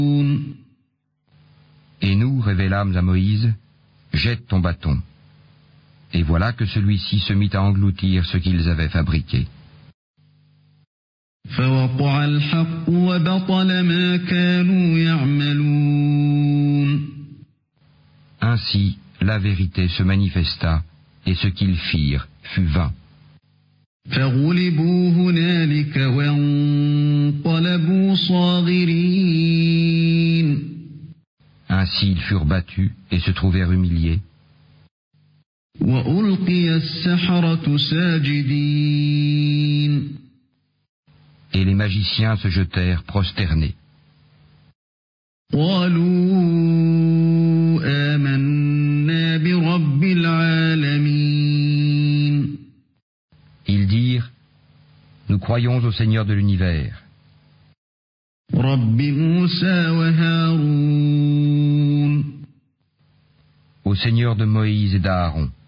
Et nous révélâmes à Moïse, jette ton bâton. Et voilà que celui-ci se mit à engloutir ce qu'ils avaient fabriqué. فوقع الحق وبطل ما كانوا يعملون. Ainsi, la vérité se manifesta, et ce qu'ils firent fut vain. فغلبوا هنالك وانقلبوا صاغرين. Ainsi ils furent battus et se trouvèrent humiliés. وألقي السحرة ساجدين. Et les magiciens se jetèrent prosternés. قالوا آمنا برب العالمين. Ils dirent, nous croyons au Seigneur de l'univers, رب موسى وهارون. au Seigneur de Moïse et d'Aaron.